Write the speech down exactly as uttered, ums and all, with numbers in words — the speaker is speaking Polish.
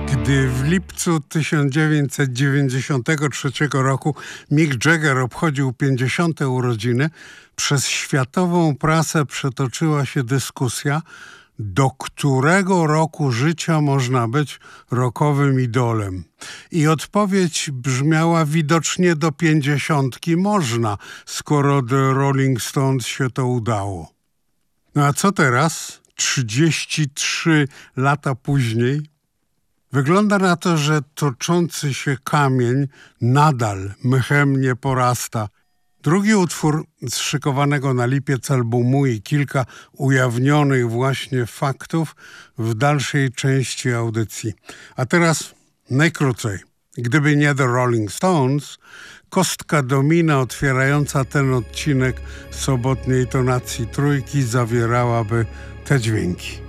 Gdy w lipcu tysiąc dziewięćset dziewięćdziesiątego trzeciego roku Mick Jagger obchodził pięćdziesiąte urodziny, przez światową prasę przetoczyła się dyskusja, do którego roku życia można być rockowym idolem. I odpowiedź brzmiała widocznie do pięćdziesiątki można, skoro The Rolling Stones się to udało. No a co teraz? trzydzieści trzy lata później? Wygląda na to, że toczący się kamień nadal mchem nie porasta. Drugi utwór z szykowanego na lipiec albumu i kilka ujawnionych właśnie faktów w dalszej części audycji. A teraz najkrócej. Gdyby nie The Rolling Stones, kostka domina otwierająca ten odcinek sobotniej tonacji trójki zawierałaby te dźwięki.